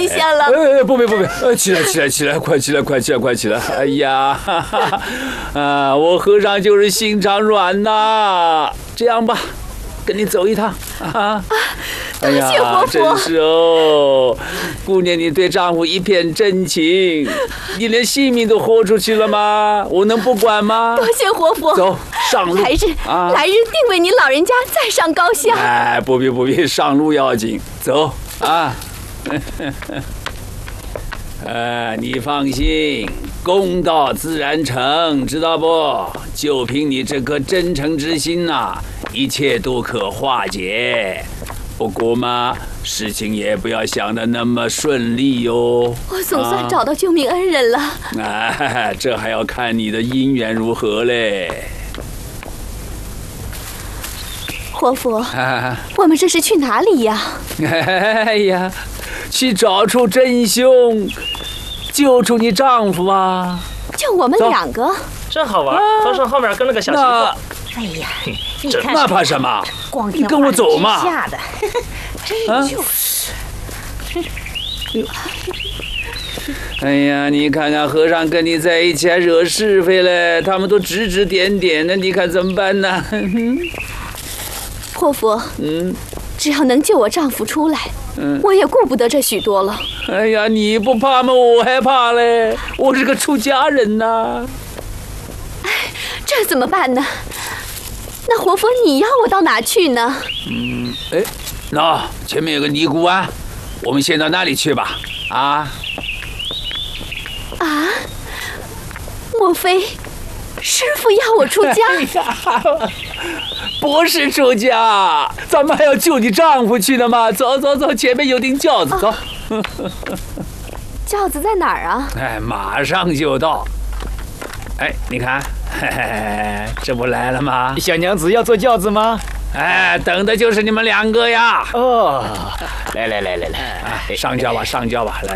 危险了！ 不必，起来，快起来！哎呀，我和尚就是心肠软呐。这样吧，跟你走一趟啊！ 多谢活佛， 真是哦，姑娘你对丈夫一片真情，你连性命都豁出去了吗？我能不管吗？ 多谢活佛， 走上路。 来日定为您老人家再上高香。 哎，不必，上路要紧，走啊！你放心，公道自然成，知道不？就凭你这颗真诚之心呐，一切都可化解。不过嘛，事情也不要想得那么顺利哟。 我总算找到救命恩人了。 哎，这还要看你的姻缘如何嘞。 活佛，我们这是去哪里呀？ 哎呀，去找出真凶，救出你丈夫啊！ 就我们两个， 真好玩。和尚后面跟了个小媳妇。 哎呀，你看那怕什么？ 光你跟我走嘛！ 吓的，这就是。 哎呀，你看看和尚跟你在一起还惹是非嘞，他们都指指点点的，你看怎么办呢？ 活佛，只要能救我丈夫出来，我也顾不得这许多了。 哎呀，你不怕吗？我还怕嘞，我是个出家人呐。 哎，这怎么办呢？那活佛，你要我到哪去呢？ 那前面有个尼姑庵，我们先到那里去吧。啊？ 莫非师父要我出家？ 不是出家，咱们还要救你丈夫去呢嘛。走，前面有顶轿子，走。 轿子在哪儿啊？ 哎，马上就到。哎，你看，这不来了吗？ 小娘子要坐轿子吗？ 哎，等的就是你们两个呀！ 哦，来， 上轿吧，来。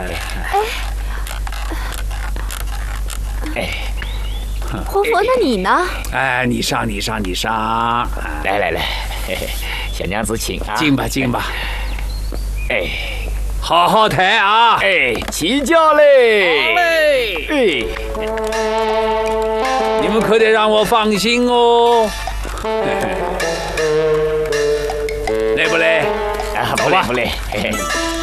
哎， 活佛，那你呢？ 哎，你上。 来，小娘子请啊， 进吧。 哎， 好好抬啊！ 哎，起轿嘞！ 好嘞！ 哎， 你们可得让我放心哦。累不累？ 不累。嘿嘿。